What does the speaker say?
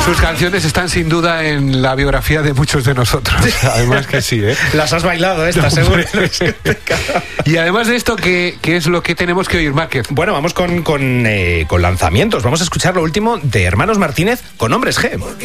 Sus canciones están sin duda en la biografía de muchos de nosotros. Además que sí, ¿eh? Las has bailado, ¿estás seguro? Y además de esto, ¿qué es lo que tenemos que oír, Márquez? Bueno, vamos con lanzamientos. Vamos a escuchar lo último de Hermanos Martínez con Hombres G.